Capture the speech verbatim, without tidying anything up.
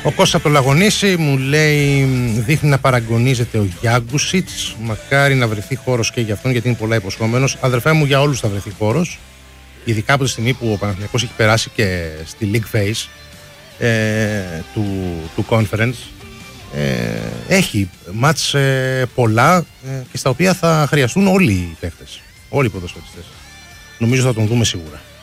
Ο Κώστας από το Λαγονίσι μου λέει: δείχνει να παραγωνίζεται ο Γιάγκουσιτς. Μακάρι να βρεθεί χώρος και για αυτόν, γιατί είναι πολλά υποσχόμενος. Αδερφέ μου, για όλους θα βρεθεί χώρος. Ειδικά από τη στιγμή που ο Παναθηναϊκός έχει περάσει και στη League Phase ε, του, του Conference. Ε, έχει μάτς ε, πολλά ε, και στα οποία θα χρειαστούν όλοι οι παίχτες. Όλοι οι ποδοσφαιριστές. Νομίζω θα τον δούμε σίγουρα.